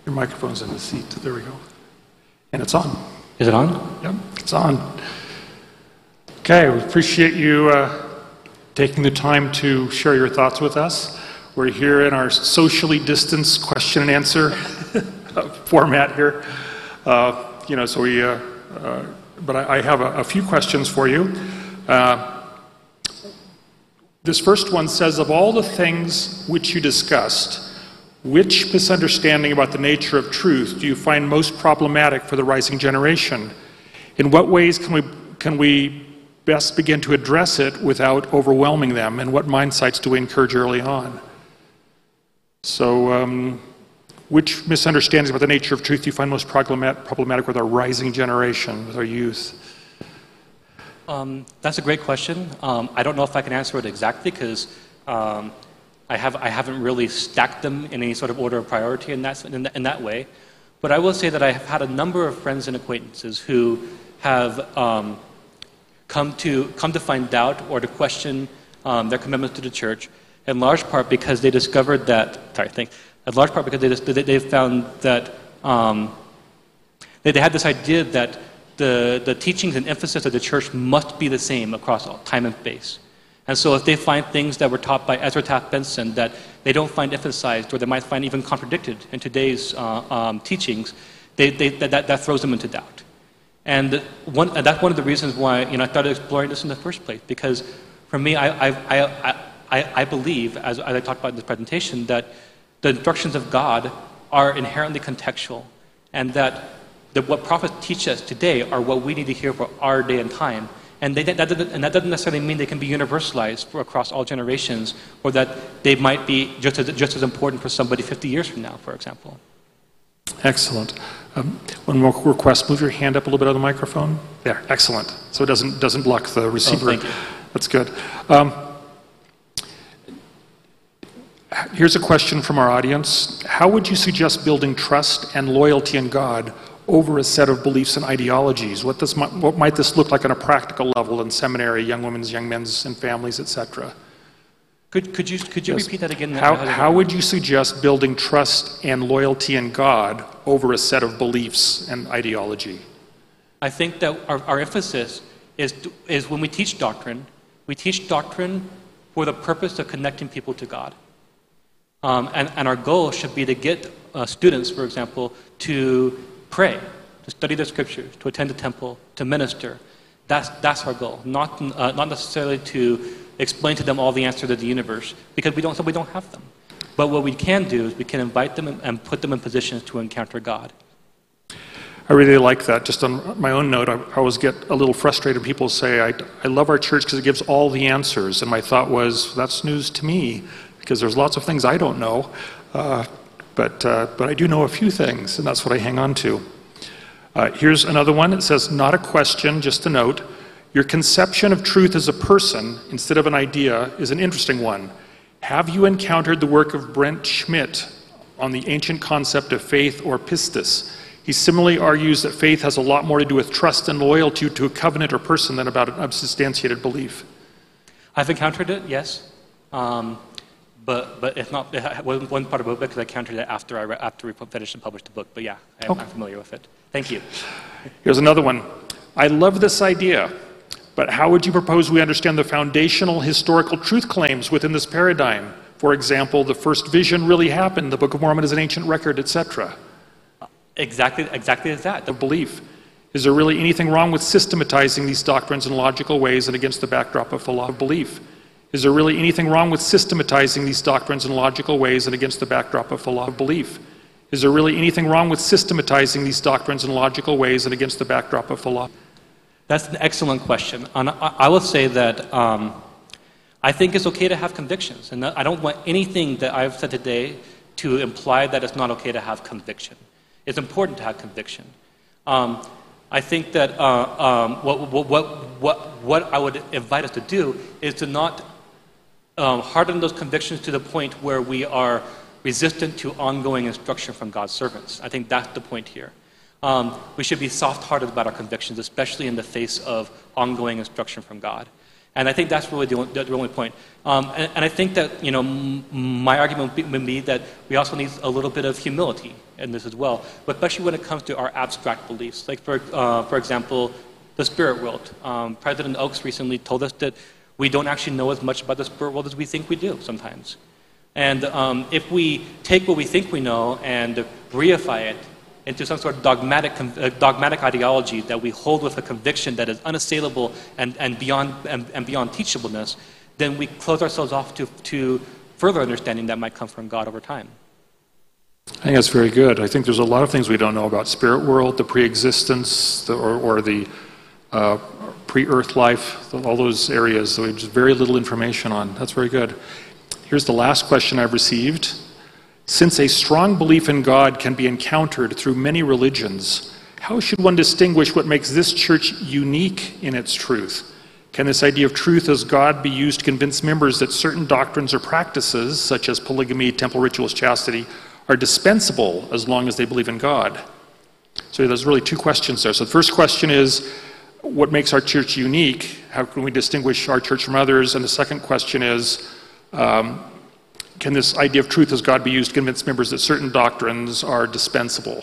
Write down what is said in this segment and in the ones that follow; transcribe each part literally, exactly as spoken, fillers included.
Your microphone's in the seat. There we go. And it's on. Is it on? Yep, it's on. Okay, we appreciate you uh, taking the time to share your thoughts with us. We're here in our socially distanced question and answer format here. Uh, you know, so we, uh, uh, but I, I have a, a few questions for you. Uh, this first one says, of all the things which you discussed, which misunderstanding about the nature of truth do you find most problematic for the rising generation? In what ways can we, can we best begin to address it without overwhelming them? And what mindsights do we encourage early on? So, um, which misunderstandings about the nature of truth do you find most problematic with our rising generation, with our youth? Um, that's a great question. Um, I don't know if I can answer it exactly because um, I, have, I haven't really stacked them in any sort of order of priority in that, in, in that way. But I will say that I have had a number of friends and acquaintances who have um, come, to, come to find doubt or to question um, their commitments to the church, in large part because they discovered that, sorry, thanks, in large part because they, they, they found that um, they, they had this idea that the, the teachings and emphasis of the church must be the same across all time and space. And so if they find things that were taught by Ezra Taft Benson that they don't find emphasized or they might find even contradicted in today's uh, um, teachings, they, they, that, that throws them into doubt. And, one, and that's one of the reasons why you know, I started exploring this in the first place, because for me, I, I, I, I, I believe, as, as I talked about in this presentation, that the instructions of God are inherently contextual, and that, that what prophets teach us today are what we need to hear for our day and time. And, they, that, doesn't, and that doesn't necessarily mean they can be universalized for across all generations, or that they might be just as, just as important for somebody fifty years from now, for example. Excellent. Um, one more request, move your hand up a little bit on the microphone. There, excellent. So it doesn't, doesn't block the receiver. Oh, thank you. That's good. Um, here's a question from our audience. How would you suggest building trust and loyalty in God over a set of beliefs and ideologies? What, this, what might this look like on a practical level in seminary, young women's, young men's, and families, et cetera? Could, could you, could you yes. repeat that again? How, how would you suggest building trust and loyalty in God over a set of beliefs and ideology? I think that our, our emphasis is, to, is when we teach doctrine, we teach doctrine for the purpose of connecting people to God. Um, and, and our goal should be to get uh, students, for example, to pray, to study the scriptures, to attend the temple, to minister. That's, that's our goal, not, uh, not necessarily to explain to them all the answers to the universe, because we don't, so we don't have them. But what we can do is we can invite them and put them in positions to encounter God. I really like that. Just on my own note, I, I always get a little frustrated. People say, I, I love our church because it gives all the answers. And my thought was, that's news to me, because there's lots of things I don't know. Uh, But, uh, but I do know a few things, and that's what I hang on to. Uh, here's another one. It says, not a question, just a note. Your conception of truth as a person instead of an idea is an interesting one. Have you encountered the work of Brent Schmidt on the ancient concept of faith or pistis? He similarly argues that faith has a lot more to do with trust and loyalty to a covenant or person than about an unsubstantiated belief. I've encountered it, yes. Um, But, but it's not, it wasn't one part of the book because I counted it after, I, after we finished and published the book. But yeah, I'm, okay. I'm familiar with it. Thank you. Here's another one. I love this idea, but how would you propose we understand the foundational historical truth claims within this paradigm? For example, the first vision really happened, the Book of Mormon is an ancient record, et cetera. Exactly, exactly as that. The belief. Is there really anything wrong with systematizing these doctrines in logical ways and against the backdrop of philosophy of belief? Is there really anything wrong with systematizing these doctrines in logical ways and against the backdrop of philosophy of belief? Is there really anything wrong with systematizing these doctrines in logical ways and against the backdrop of philosophy? That's an excellent question. And I, I will say that um, I think it's okay to have convictions. And I don't want anything that I've said today to imply that it's not okay to have conviction. It's important to have conviction. Um, I think that uh, um, what, what, what, what I would invite us to do is to not Um, harden those convictions to the point where we are resistant to ongoing instruction from God's servants. I think that's the point here. Um, we should be soft-hearted about our convictions, especially in the face of ongoing instruction from God. And I think that's really the only, the only point. Um, and, and I think that, you know, m- my argument would be, would be that we also need a little bit of humility in this as well, but especially when it comes to our abstract beliefs. Like, for, uh, for example, the spirit world. Um, President Oaks recently told us that we don't actually know as much about the spirit world as we think we do sometimes. And um, if we take what we think we know and reify it into some sort of dogmatic, uh, dogmatic ideology that we hold with a conviction that is unassailable and, and, beyond, and, and beyond teachableness, then we close ourselves off to, to further understanding that might come from God over time. I think that's very good. I think there's a lot of things we don't know about spirit world, the pre-existence, the, or, or the uh, pre-earth life, all those areas that we have just very little information on. That's very good. Here's the last question I've received. Since a strong belief in God can be encountered through many religions, how should one distinguish what makes this church unique in its truth? Can this idea of truth as God be used to convince members that certain doctrines or practices, such as polygamy, temple rituals, chastity, are dispensable as long as they believe in God? So there's really two questions there. So the first question is, what makes our church unique? How can we distinguish our church from others? And the second question is, um, can this idea of truth as God be used to convince members that certain doctrines are dispensable?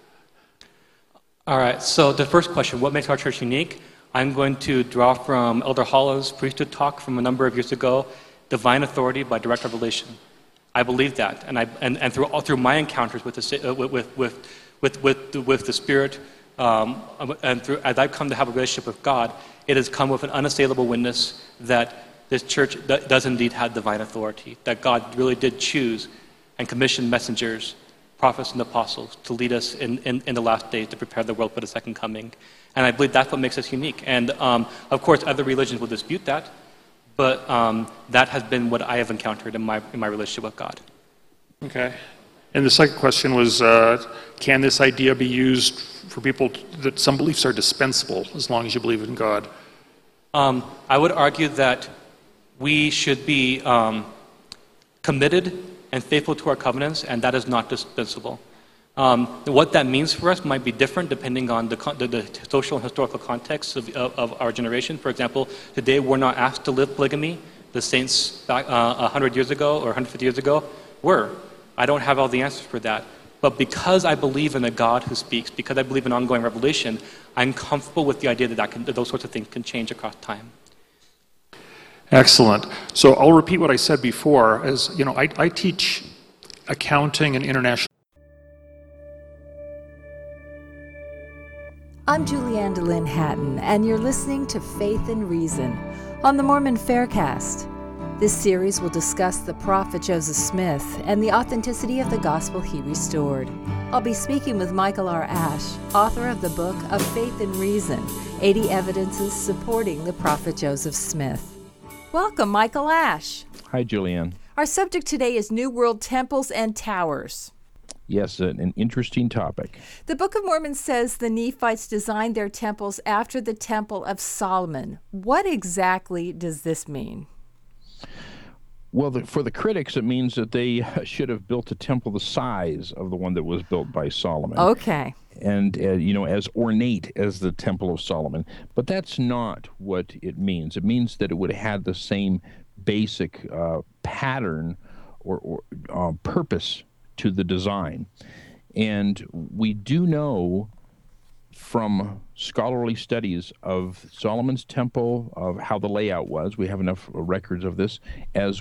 All right, so the first question, what makes our church unique? I'm going to draw from Elder Hollow's priesthood talk from a number of years ago, Divine Authority by Direct Revelation. I believe that, and I and, and through all through my encounters with the uh, with, with with with with with the Spirit, um, and through as I've come to have a relationship with God, it has come with an unassailable witness that this church does indeed have divine authority, that God really did choose and commission messengers, prophets and apostles to lead us in, in, in the last days to prepare the world for the second coming. And I believe that's what makes us unique. And um, of course, other religions will dispute that, but um, that has been what I have encountered in my, in my relationship with God. Okay. And the second question was, uh, can this idea be used for people t- that some beliefs are dispensable as long as you believe in God? Um, I would argue that we should be um, committed and faithful to our covenants, and that is not dispensable. Um, what that means for us might be different depending on the, the, the social and historical context of, of, of our generation. For example, today we're not asked to live polygamy. The saints back uh, one hundred years ago or one hundred fifty years ago were. I don't have all the answers for that. But because I believe in a God who speaks, because I believe in ongoing revelation, I'm comfortable with the idea that, that, can, that those sorts of things can change across time. Excellent. So I'll repeat what I said before. As you know, I, I teach accounting and international. I'm Julianne DeLynn Hatton, and you're listening to Faith and Reason on the Mormon Faircast. This series will discuss the prophet Joseph Smith and the authenticity of the gospel he restored. I'll be speaking with Michael R. Ash, author of the book of Faith and Reason, eighty Evidences Supporting the Prophet Joseph Smith. Welcome, Michael Ash. Hi, Julianne. Our subject today is New World temples and towers. Yes, an, an interesting topic. The Book of Mormon says the Nephites designed their temples after the Temple of Solomon. What exactly does this mean? Well, the, for the critics, it means that they should have built a temple the size of the one that was built by Solomon. Okay. And, uh, you know, as ornate as the Temple of Solomon. But that's not what it means. It means that it would have had the same basic uh, pattern or, or uh, purpose to the design. And we do know from scholarly studies of Solomon's temple, of how the layout was, we have enough records of this, as